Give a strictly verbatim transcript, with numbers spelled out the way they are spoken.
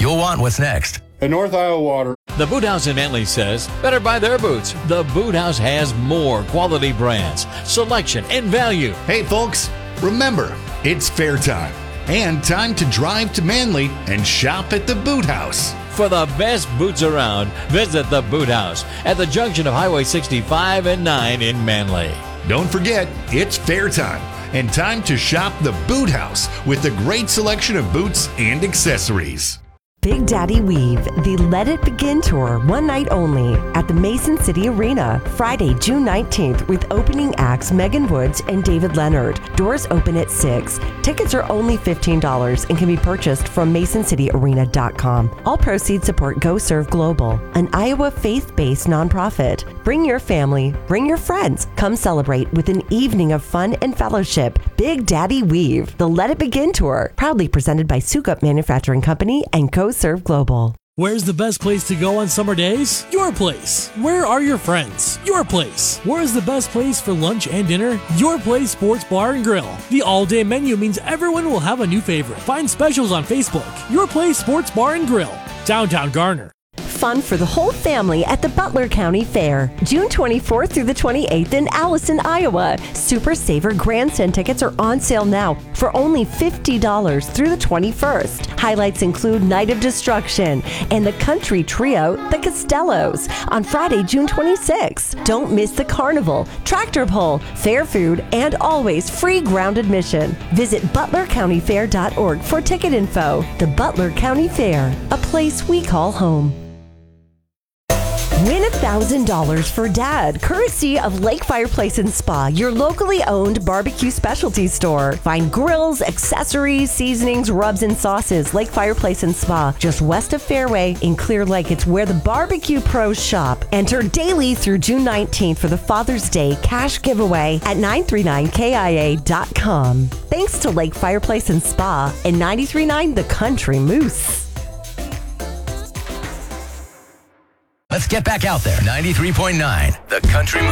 You'll want what's next. At North Iowa Water. The Boot House in Manly says, better buy their boots. The Boot House has more quality brands, selection, and value. Hey folks, remember, it's fair time and time to drive to Manly and shop at the Boot House. For the best boots around, visit the Boot House at the junction of Highway sixty-five and nine in Manly. Don't forget, it's fair time and time to shop the Boot House with a great selection of boots and accessories. Big Daddy Weave, the Let It Begin Tour, one night only at the Mason City Arena, Friday, June nineteenth, with opening acts Megan Woods and David Leonard. Doors open at six. Tickets are only fifteen dollars and can be purchased from mason city arena dot com. All proceeds support Go Serve Global, an Iowa faith-based nonprofit. Bring your family, bring your friends. Come celebrate with an evening of fun and fellowship. Big Daddy Weave, the Let It Begin Tour, proudly presented by Sukup Manufacturing Company and Go Serve Global. Where's the best place to go on summer days? Your place. Where are your friends? Your place. Where is the best place for lunch and dinner? Your Place Sports Bar and Grill. The all-day menu means everyone will have a new favorite. Find specials on Facebook. Your Place Sports Bar and Grill, downtown Garner. Fun for the whole family at the Butler County Fair, June twenty-fourth through the twenty-eighth in Allison, Iowa. Super Saver Grandstand tickets are on sale now for only fifty dollars through the twenty-first. Highlights include Night of Destruction and the country trio, the Costellos, on Friday, June twenty-sixth. Don't miss the carnival, tractor pull, fair food, and always free ground admission. Visit butler county fair dot org for ticket info. The Butler County Fair, a place we call home. Win one thousand dollars for Dad, courtesy of Lake Fireplace and Spa, your locally owned barbecue specialty store. Find grills, accessories, seasonings, rubs, and sauces. Lake Fireplace and Spa, just west of Fairway in Clear Lake. It's where the barbecue pros shop. Enter daily through June nineteenth for the Father's Day cash giveaway at nine three nine K I A dot com. Thanks to Lake Fireplace and Spa and ninety-three point nine The Country Moose. Let's get back out there. ninety-three point nine, The Country Moose.